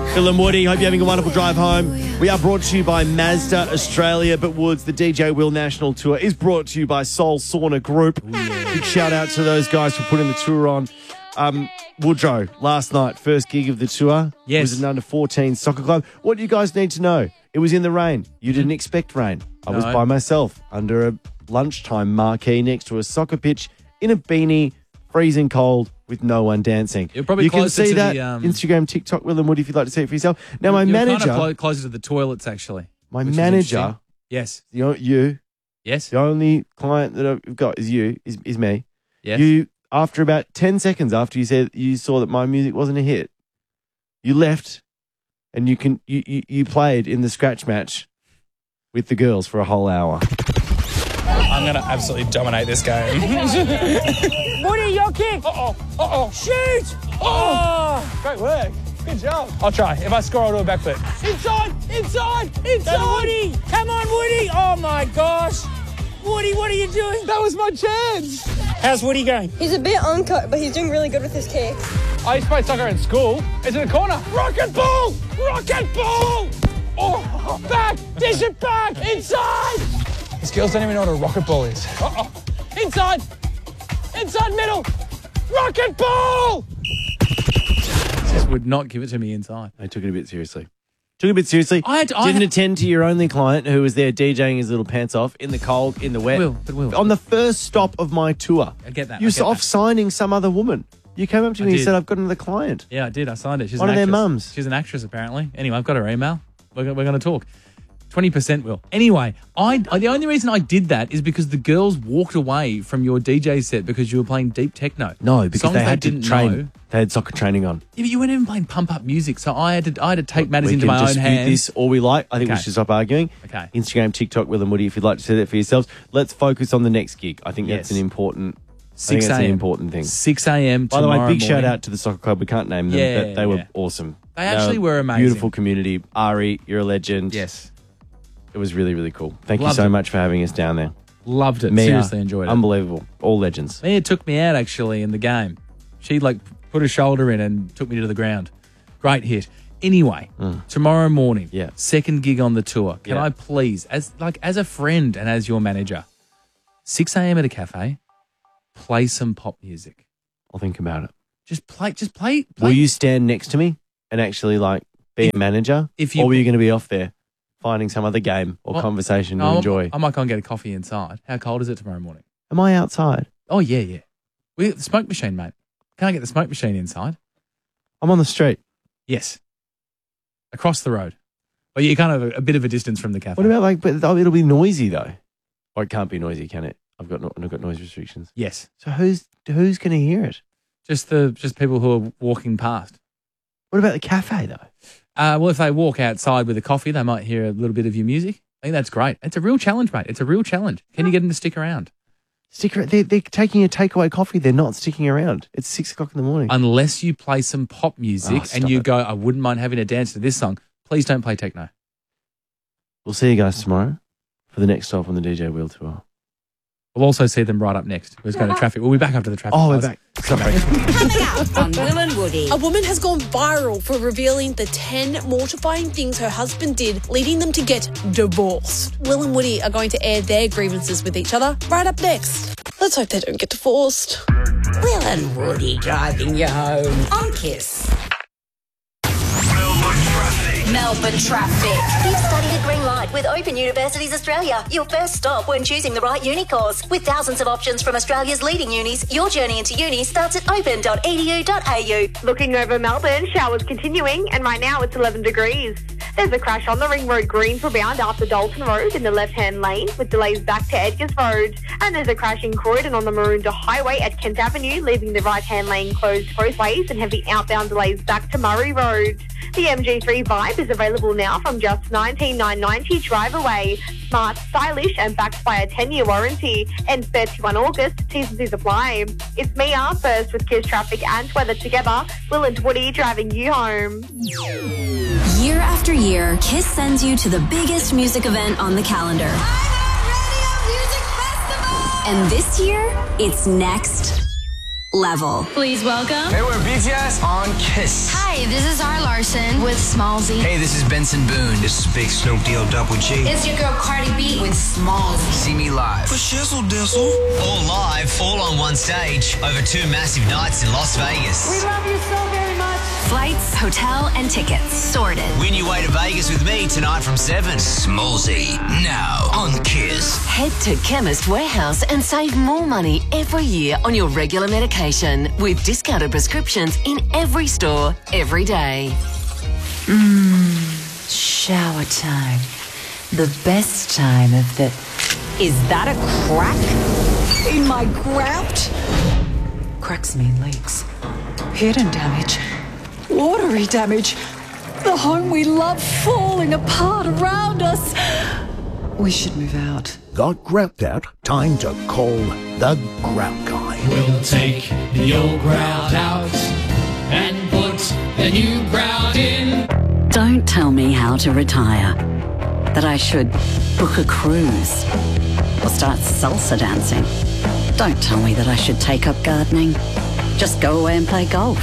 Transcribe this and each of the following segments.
Phil and Woody, hope you're having a wonderful drive home. We are brought to you by Mazda Australia, but Woods, the DJ Will National Tour is brought to you by Soul Sauna Group. Big shout out to those guys for putting the tour on. Woodrow, last night, first gig of the tour. Yes. It was an under-14 soccer club. What do you guys need to know? It was in the rain. You didn't expect rain. I was by myself under a lunchtime marquee next to a soccer pitch in a beanie, freezing cold, with no one dancing. You're probably you can closer see to that the, Instagram, TikTok, Will and Woody, if you'd like to see it for yourself. Now, my You're manager... kind of closer to the toilets, actually. My manager... Yes. You. Yes. The only client that I've got is you, is me. Yes. You, after about 10 seconds after you said you saw that my music wasn't a hit, you left and you played in the scratch match with the girls for a whole hour. I'm going to absolutely dominate this game. Woody, your kick. Uh-oh. Shoot. Oh. Great work. Good job. I'll try. If I score, I'll do a backflip. Inside. Woody. Come on, Woody. Oh, my gosh. Woody, what are you doing? That was my chance. How's Woody going? He's a bit uncut, but he's doing really good with his kicks. I used to play soccer in school. It's in the corner. Rocket ball. Oh, back. Dish it back. Inside. These girls don't even know what a rocket ball is. Inside middle. Rocket ball. Just would not give it to me inside. I took it a bit seriously. Didn't attend to your only client who was there DJing his little pants off in the cold, in the wet. Will. On the first stop of my tour. I get that. You were off signing some other woman. You came up to me and said, I've got another client. Yeah, I did. I signed it. She's One an of their actress. mums. She's an actress, apparently. Anyway, I've got her email. We're going to talk. 20% Will. Anyway, the only reason I did that is because the girls walked away from your DJ set because you were playing deep techno. No, because Songs they had to didn't train. know. They had soccer training on. Yeah, but you weren't even playing pump up music, so I had to take matters into my own We can hands. dispute this all we like. I think we Okay. should stop arguing. Okay. Instagram, TikTok, Will and Woody, if you'd like to see that for yourselves. Let's focus on the next gig. I think that's Yes. an important. 6 that's a.m. an important thing. 6 a.m. By the way, tomorrow big shout morning. out to the soccer club. We can't name them, Yeah, but they were yeah. awesome. They actually were amazing. Beautiful community. Ari, you're a legend. Yes. It was really, really cool. Thank Loved you so it. much for having us down there. Loved it. Mia, Seriously enjoyed it. Unbelievable. All legends. Mia took me out, actually, in the game. She, put her shoulder in and took me to the ground. Great hit. Anyway, tomorrow morning, second gig on the tour. Can I please, as a friend and as your manager, 6 a.m. at a cafe, play some pop music. I'll think about it. Just play. Will you stand next to me and actually be a manager? Or were you going to be off there finding some other game or conversation to enjoy? I might go and get a coffee inside. How cold is it tomorrow morning? Am I outside? Oh, yeah. We got the smoke machine, mate. Can't get the smoke machine inside. I'm on the street. Yes. Across the road. Well, you're kind of a bit of a distance from the cafe. What about but it'll be noisy though. Or it can't be noisy, can it? I've got noise restrictions. Yes. So who's going to hear it? Just people who are walking past. What about the cafe though? Well, if they walk outside with a coffee, they might hear a little bit of your music. I think that's great. It's a real challenge, mate. It's a real challenge. Can you get them to stick around? They're taking a takeaway coffee. They're not sticking around. It's 6 o'clock in the morning. Unless you play some pop music and you go, I wouldn't mind having a dance to this song. Please don't play techno. We'll see you guys tomorrow for the next stop on the DJ Wheel Tour. We'll also see them right up next. We're just going to traffic. We'll be back after the traffic. Oh, we're guys. back. Sorry. Coming up on Will and Woody. A woman has gone viral for revealing the 10 mortifying things her husband did, leading them to get divorced. Will and Woody are going to air their grievances with each other right up next. Let's hope they don't get divorced. Will and Woody driving you home on Kiss. Melbourne traffic. You've studied at Green Light with Open Universities Australia. Your first stop when choosing the right uni course. With thousands of options from Australia's leading unis, your journey into uni starts at open.edu.au. Looking over Melbourne, showers continuing, and right now it's 11 degrees. There's a crash on the Ring Road Greensboro bound after Dalton Road in the left-hand lane with delays back to Edgars Road. And there's a crash in Croydon on the Maroondah Highway at Kent Avenue, leaving the right-hand lane closed both ways and heavy outbound delays back to Murray Road. The MG3 Vibe is available now from just $19,990 drive away. Smart, stylish and backed by a 10-year warranty. Ends 31 August. T's and C's apply. It's Mia, first with Kiss Traffic and weather together. Will and Woody driving you home. Year after year, Kiss sends you to the biggest music event on the calendar. And this year, it's next level. Please welcome. Hey, we're BTS on Kiss. Hi, this is Zara Larsson. Anderson with Smallsy. Hey, this is Benson Boone. This is Big Snoop D-O Double G. It's your girl Cardi B with Smallsy. See me live. For shizzle dizzle. All live, all on one stage, over 2 massive nights in Las Vegas. We love you so very much. Flights, hotel, and tickets sorted. Win your way to Vegas with me tonight from 7. Smallsy, now on Kiss. Head to Chemist Warehouse and save more money every year on your regular medication with discounted prescriptions in every store, every day. Shower time. The best time of the... Is that a crack in my grout? Cracks mean leaks. Hidden damage. Watery damage. The home we love falling apart around us. We should move out. Got grout out? Time to call the Grout Guy. We'll take the old grout out and put the new grout in. Don't tell me how to retire. That I should book a cruise or start salsa dancing. Don't tell me that I should take up gardening. Just go away and play golf.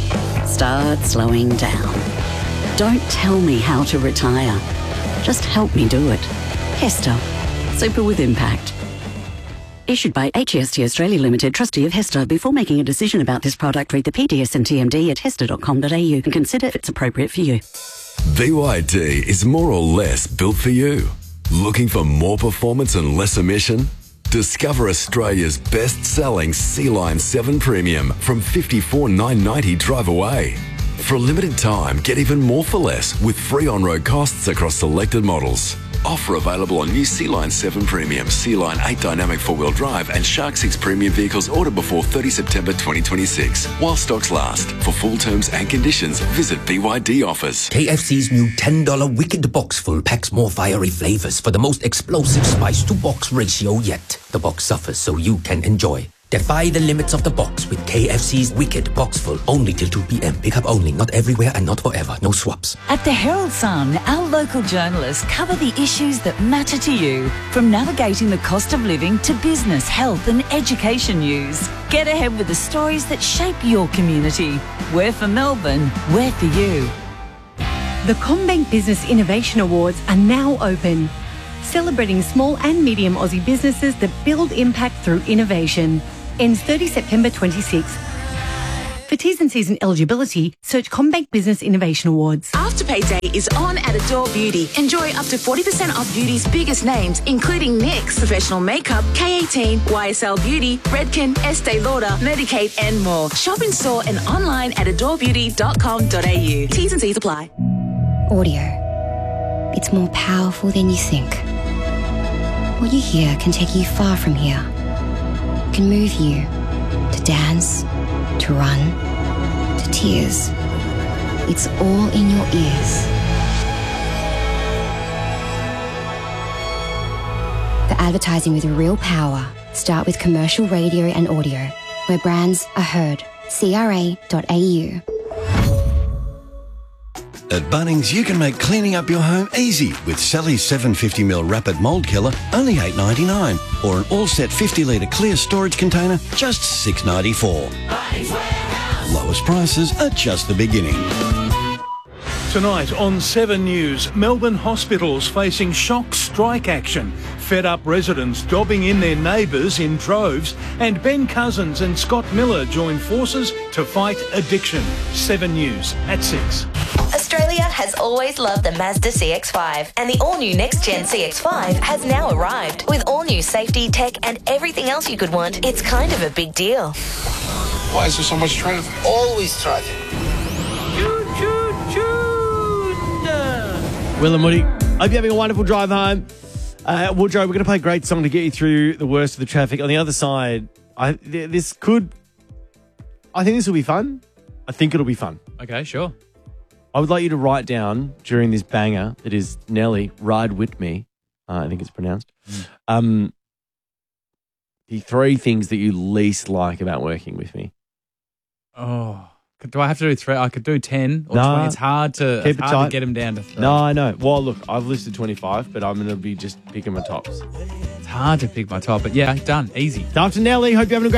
Start slowing down. Don't tell me how to retire. Just help me do it. Hester. Super with impact. Issued by HEST Australia Limited, trustee of Hester. Before making a decision about this product, read the PDS and TMD at hester.com.au and consider if it's appropriate for you. BYD is more or less built for you. Looking for more performance and less emission? Discover Australia's best-selling Sea-Line 7 Premium from $54,990 drive away. For a limited time, get even more for less with free on-road costs across selected models. Offer available on new Sea-Line 7 Premium, Sea-Line 8 Dynamic 4-wheel drive and Shark 6 Premium vehicles ordered before 30 September 2026. While stocks last. For full terms and conditions, visit BYD offers. KFC's new $10 Wicked Box Full packs more fiery flavors for the most explosive spice-to-box ratio yet. The box suffers so you can enjoy. Defy the limits of the box with KFC's Wicked Box Full. Only till 2 p.m. Pick up only, not everywhere and not forever. No swaps. At the Herald Sun, our local journalists cover the issues that matter to you, from navigating the cost of living to business, health and education news. Get ahead with the stories that shape your community. We're for Melbourne, we're for you. The CommBank Business Innovation Awards are now open, celebrating small and medium Aussie businesses that build impact through innovation. Ends 30 September 26. For T's and C's and eligibility, search CommBank Business Innovation Awards. Afterpay Day is on at Adore Beauty. Enjoy up to 40% off beauty's biggest names, including NYX, Professional Makeup, K18, YSL Beauty, Redken, Estee Lauder, Medicaid, and more. Shop in store and online at adorebeauty.com.au. T's and C's apply. Audio. It's more powerful than you think. What you hear can take you far from here. Can move you to dance, to run, to tears. It's all in your ears. The advertising with real power. Start with commercial radio and audio, where brands are heard. CRA.au. At Bunnings, you can make cleaning up your home easy with Sally's 750ml Rapid Mold Killer, only $8.99, or an all-set 50-litre clear storage container, just $6.94. Lowest prices are just the beginning. Tonight on 7 News, Melbourne hospitals facing shock strike action. Fed up residents dobbing in their neighbours in droves, and Ben Cousins and Scott Miller join forces to fight addiction. 7 News at 6. Australia has always loved the Mazda CX-5, and the all-new next-gen CX-5 has now arrived. With all-new safety, tech, and everything else you could want, it's kind of a big deal. Why is there so much traffic? Always traffic. Will and Woody, hope you're having a wonderful drive home. Woodrow, we're going to play a great song to get you through the worst of the traffic. On the other side, I think this will be fun. I think it'll be fun. Okay, sure. I would like you to write down during this banger that is Nelly, Ride With Me, I think it's pronounced, the 3 things that you least like about working with me. Oh, do I have to do 3? I could do 10 or 20. It's hard to get them down to 3. No, I know. Well, look, I've listed 25, but I'm going to be just picking my tops. It's hard to pick my top, but yeah, done. Easy. After Nelly, hope you're having a great